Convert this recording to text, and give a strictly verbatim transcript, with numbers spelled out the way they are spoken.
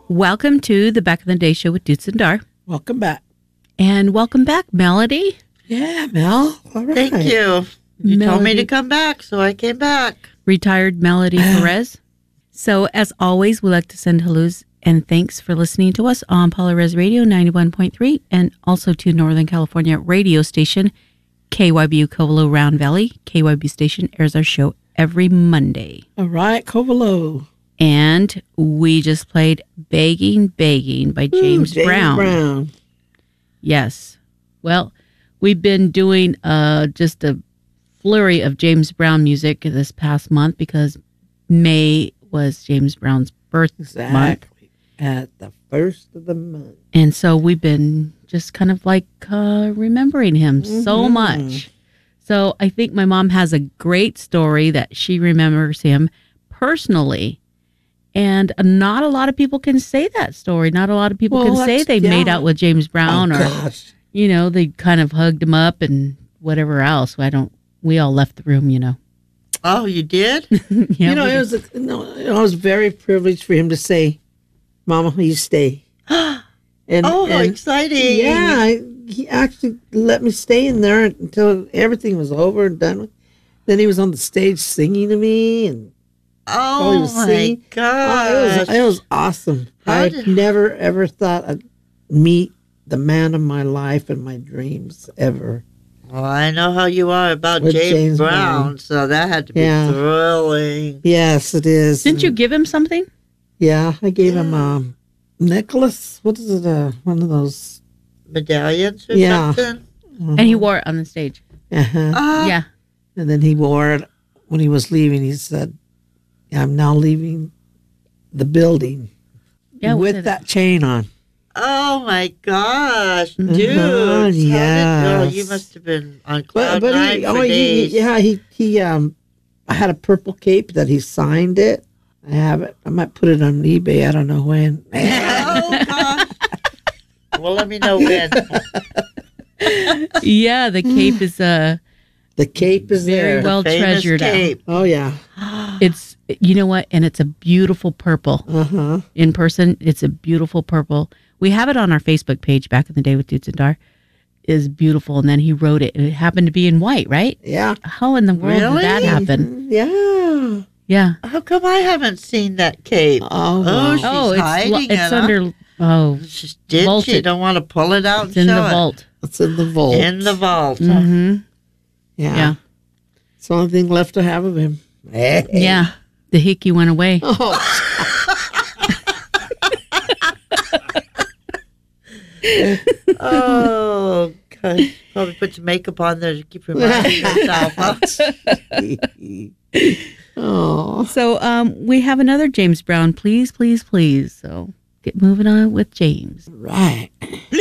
Welcome to the Back in the Day show with Dutz and Dar. Welcome back. And welcome back, Melody. Yeah, Mel. All right. Thank you. You Melody. told me to come back, so I came back. Retired Melody Perez. So, as always, we like to send hellos and thanks for listening to us on Paula Res Radio ninety-one point three and also to Northern California radio station K Y B U Covelo Round Valley. K Y B U station airs our show every Monday. All right, Covelo. And we just played Begging, Begging by James, Ooh, James Brown. Brown. Yes. Well, we've been doing uh, just a flurry of James Brown music this past month because May was James Brown's birth Exactly. month. At the first of the month. And so we've been just kind of like uh, remembering him mm-hmm. so much. So I think my mom has a great story that she remembers him personally. And not a lot of people can say that story. Not a lot of people Well, can say they yeah. made out with James Brown oh, or, gosh. you know, they kind of hugged him up and whatever else. I don't, we all left the room, you know. Oh, you did? yeah, you know, it was, a, no, it was very privileged for him to say, Mama, you stay. And, oh, and exciting. Yeah, I, he actually let me stay in there until everything was over and done with. Then he was on the stage singing to me and Oh, he was my singing. gosh. Oh, it, was, it was awesome. How I did- never, ever thought I'd meet the man of my life and my dreams ever. Well, I know how you are about With James, James Brown, Brown. so that had to be Yeah. thrilling. Yes, it is. Didn't you give him something? Yeah, I gave him um, necklace. What is it? Uh, one of those. Medallions or Yeah. something? Uh-huh. And he wore it on the stage. Uh-huh. Uh, yeah. And then he wore it when he was leaving. He said, I'm now leaving the building Yeah, we with said that chain on. Oh, my gosh. Dude. Uh-huh, how did- oh, yes. you must have been on But, cloud but nine he, for oh, he, days. he, yeah, he, he, um, I had a purple cape that he signed it. I have it. I might put it on eBay. I don't know when. Oh, gosh. Well, let me know when. Yeah, the cape is uh The cape is very there. well Famous treasured. out. cape. Oh, yeah. It's, you know what? And it's a beautiful purple. Uh-huh. In person, it's a beautiful purple. We have it on our Facebook page back in the day with Dutz and Dar. Is beautiful. And then he wrote it. And it happened to be in white, right? Yeah. How in the world Really? did that happen? Yeah. Yeah. How come I haven't seen that cape? Oh, Oh, wow. she's oh, it's, lo- hiding it's it, huh? under, oh, She did. vaulted. She don't want to pull it out it's and in show the it. vault. It's in the vault. In the vault. Mm-hmm. Yeah. Yeah. It's the only thing left to have of him. Yeah. The hickey went away. Oh, Oh, gosh. Probably put some makeup on there to keep reminding yourself. Huh? oh. So um, we have another James Brown. Please, please, please. So get moving on with James. Right.